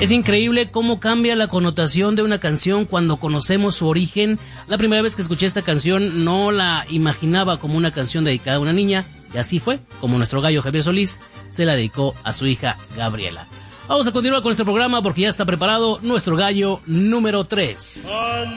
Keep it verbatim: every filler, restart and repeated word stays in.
Es increíble cómo cambia la connotación de una canción cuando conocemos su origen. La primera vez que escuché esta canción no la imaginaba como una canción dedicada a una niña, y así fue como nuestro gallo Javier Solís se la dedicó a su hija Gabriela. Vamos a continuar con este programa porque ya está preparado nuestro gallo número tres.